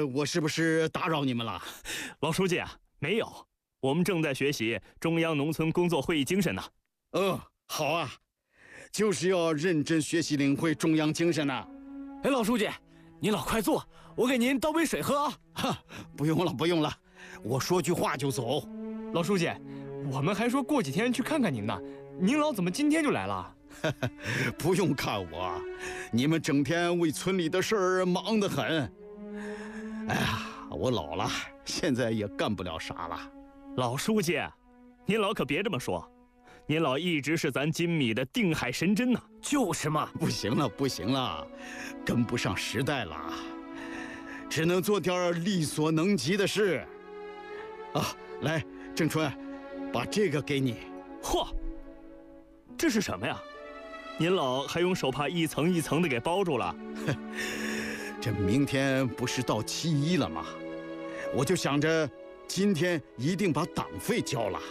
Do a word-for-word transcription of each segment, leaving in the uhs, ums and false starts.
呃，我是不是打扰你们了？ 老书记啊，没有，我们正在学习中央农村工作会议精神呢。 嗯，好啊，就是要认真学习，领会中央精神呢。 哎，老书记，您老快坐，我给您倒杯水喝啊。 哈，不用了，不用了，我说句话就走。 老书记，我们还说过几天去看看您呢，您老怎么今天就来了？ 不用看我，你们整天为村里的事儿忙得很。哎呀，我老了，现在也干不了啥了。 老书记，您老可别这么说，您老一直是咱金米的定海神针呐。 就是嘛， 不行了，不行了，跟不上时代了，只能做点力所能及的事。啊，来，郑春，把这个给你。 嚯，这是什么呀？您老还用手帕一层一层的给包住了。 这明天不是到七一了吗？我就想着今天一定把党费交了。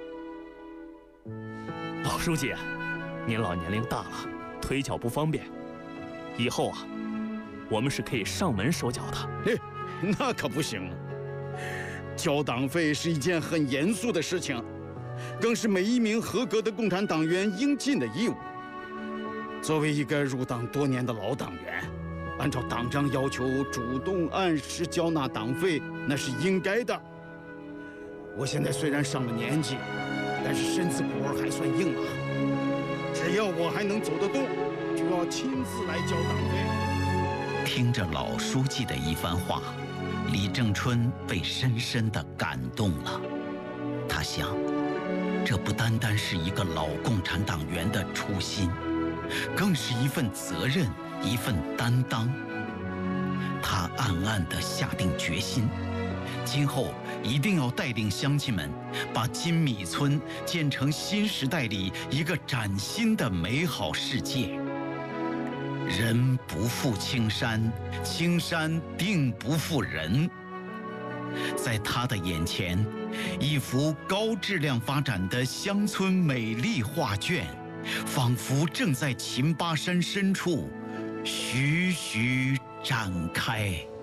老书记，您老年龄大了，腿脚不方便，以后啊，我们是可以上门收缴的。 哎，那可不行，交党费是一件很严肃的事情，更是每一名合格的共产党员应尽的义务。作为一个入党多年的老党员，按照党章要求主动按时交纳党费，那是应该的。我现在虽然上了年纪，但是身子骨还算硬啊。只要我还能走得动，就要亲自来交党费。 听着老书记的一番话，李正春被深深地感动了。他想，这不单单是一个老共产党员的初心，更是一份责任，一份担当。他暗暗地下定决心，今后一定要带领乡亲们把金米村建成新时代里一个崭新的美好世界。人不负青山，青山定不负人。在他的眼前，一幅高质量发展的乡村美丽画卷，仿佛正在秦巴山深处徐徐展开。